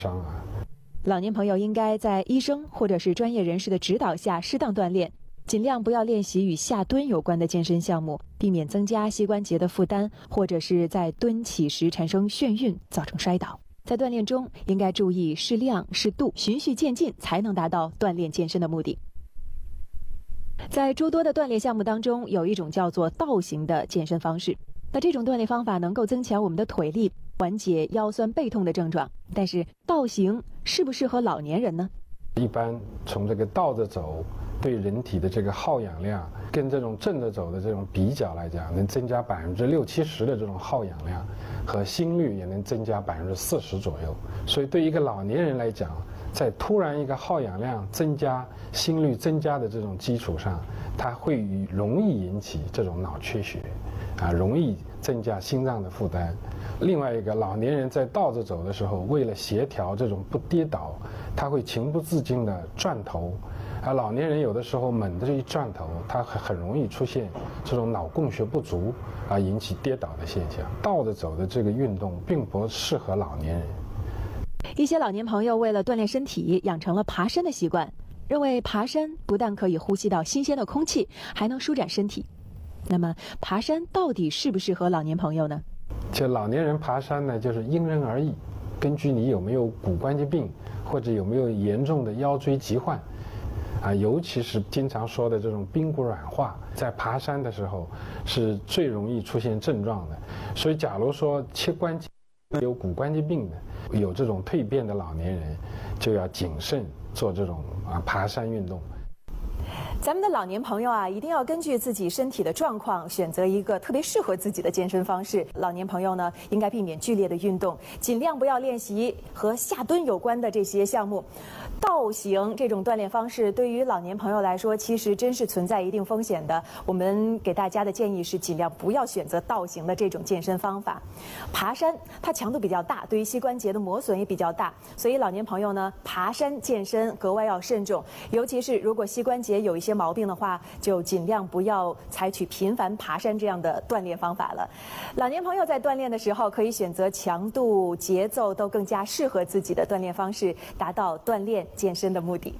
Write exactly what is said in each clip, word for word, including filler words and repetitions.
伤啊。 老年朋友应该在医生或者是专业人士的指导下适当锻炼，尽量不要练习与下蹲有关的健身项目，避免增加膝关节的负担，或者是在蹲起时产生眩晕，造成摔倒。在锻炼中，应该注意适量、适度、循序渐进，才能达到锻炼健身的目的。在诸多的锻炼项目当中，有一种叫做倒行的健身方式。那这种锻炼方法能够增强我们的腿力，缓解腰酸背痛的症状。但是倒行适不适合老年人呢？ 一般从这个倒着走，对人体的这个耗氧量跟这种正着走的这种比较来讲，能增加百分之六七十的这种耗氧量，和心率也能增加百分之四十左右。所以对一个老年人来讲，在突然一个耗氧量增加、心率增加的这种基础上，它会容易引起这种脑缺血，啊，容易增加心脏的负担。另外一个，老年人在倒着走的时候，为了协调这种不跌倒，他会情不自禁地转头。而老年人有的时候猛地一转头，他很很容易出现这种脑供血不足，而引起跌倒的现象。倒着走的这个运动并不适合老年人。 一些老年朋友为了锻炼身体，养成了爬山的习惯，认为爬山不但可以呼吸到新鲜的空气，还能舒展身体。那么，爬山到底适不适合老年朋友呢？ 这老年人爬山呢，就是因人而异，根据你有没有骨关节病，或者有没有严重的腰椎疾患，啊，尤其是经常说的这种髌骨软化，在爬山的时候是最容易出现症状的。所以，假如说膝关节有骨关节病的，有这种蜕变的老年人，就要谨慎做这种啊爬山运动。 咱们的老年朋友啊，一定要根据自己身体的状况，选择一个特别适合自己的健身方式。老年朋友呢，应该避免剧烈的运动，尽量不要练习和下蹲有关的这些项目。倒行这种锻炼方式，对于老年朋友来说，其实真是存在一定风险的。我们给大家的建议是，尽量不要选择倒行的这种健身方法。爬山它强度比较大，对于膝关节的磨损也比较大，所以老年朋友呢，爬山健身格外要慎重。尤其是如果膝关节有一些毛病的话，就尽量不要采取频繁爬山这样的锻炼方法了。老年朋友在锻炼的时候，可以选择强度、节奏都更加适合自己的锻炼方式，达到锻炼健身的目的。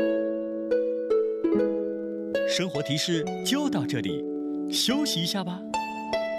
生活提示就到这里，休息一下吧。